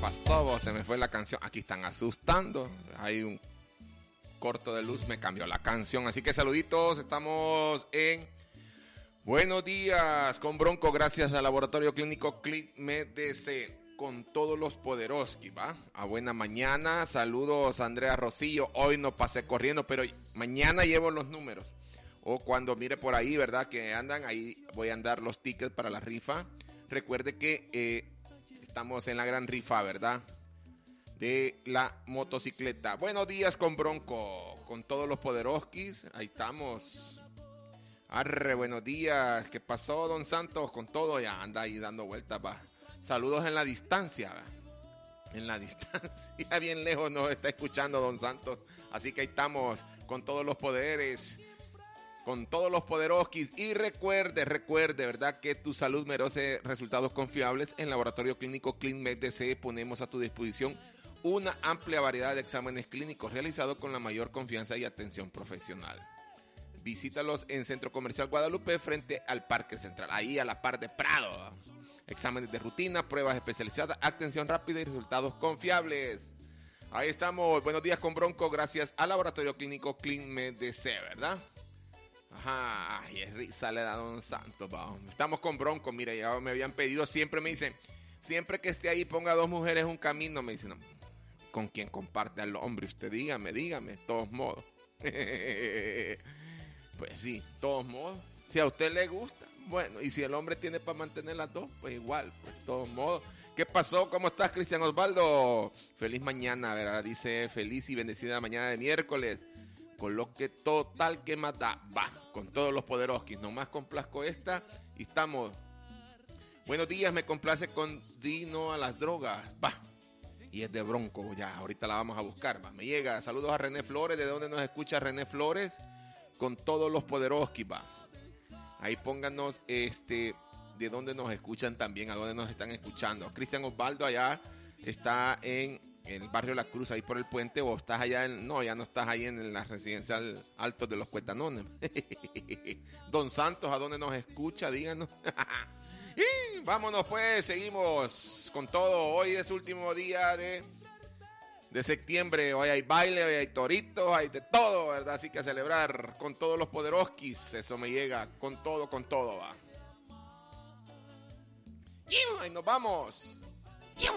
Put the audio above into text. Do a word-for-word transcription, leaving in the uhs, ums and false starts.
pasó? Vos? Se me fue la canción. Aquí están asustando. Hay un corto de luz, me cambió la canción. Así que saluditos, estamos en Buenos Días con Bronco, gracias al Laboratorio Clínico ClínicMedDC. Con todos los poderoski, ¿va? A buena mañana, saludos Andrea Rosillo. Hoy no pasé corriendo, pero mañana llevo los números. O cuando mire por ahí, ¿verdad? Que andan, ahí voy a andar los tickets para la rifa. Recuerde que eh, estamos en la gran rifa, ¿verdad? De la motocicleta. Buenos días con Bronco, con todos los poderoskis. Ahí estamos. Arre, buenos días. ¿Qué pasó, don Santos? Con todo, ya anda ahí dando vueltas, va. Saludos en la distancia, ¿va? En la distancia, bien lejos nos está escuchando don Santos. Así que ahí estamos con todos los poderes, con todos los poderoskis. Y recuerde, recuerde, ¿verdad? Que tu salud merece resultados confiables. En Laboratorio Clínico ClínicMedDC ponemos a tu disposición una amplia variedad de exámenes clínicos realizados con la mayor confianza y atención profesional. Visítalos en Centro Comercial Guadalupe frente al Parque Central, ahí a la par de Prado. Exámenes de rutina, pruebas especializadas, atención rápida y resultados confiables. Ahí estamos. Buenos días con Bronco, gracias al Laboratorio Clínico ClínicMedDC, ¿verdad? Ajá, ay, es risa le da don Santos, va. Estamos con Bronco, mire, ya me habían pedido, siempre me dicen, siempre que esté ahí ponga dos mujeres un camino, me dicen, no, ¿con quién comparte al hombre? Usted dígame, dígame, de todos modos. Pues sí, de todos modos, si a usted le gusta, bueno, y si el hombre tiene para mantener las dos, pues igual, pues de todos modos. ¿Qué pasó? ¿Cómo estás, Cristian Osvaldo? Feliz mañana, ¿verdad? Dice, feliz y bendecida mañana de miércoles. Coloque total que mata, va, con todos los poderoskis, nomás complazco esta y estamos. Buenos días, me complace con Dino a las drogas, va. Y es de Bronco, ya, ahorita la vamos a buscar, va. Me llega, saludos a René Flores, ¿de dónde nos escucha René Flores? Con todos los poderoskis, va. Ahí pónganos este de dónde nos escuchan también, a dónde nos están escuchando. Cristian Osvaldo allá está en el barrio La Cruz, ahí por el puente, o estás allá en, no, ya no estás ahí en la residencial Altos de los Cuetanones. Don Santos, ¿a dónde nos escucha? Díganos. Y vámonos pues, seguimos con todo. Hoy es último día de de septiembre, hoy hay baile, hoy hay toritos, hay de todo, ¿verdad? Así que a celebrar con todos los poderoskis, eso me llega, con todo, con todo, va. Y ahí nos vamos.